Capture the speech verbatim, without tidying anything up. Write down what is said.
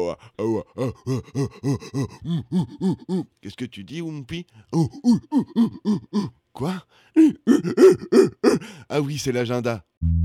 ouah, ouah, ah, ah, ah, ah, ah, hum, hum, hum, hum. Qu'est-ce que tu dis, Whoopi? Quoi? Ah oui, c'est l'agenda.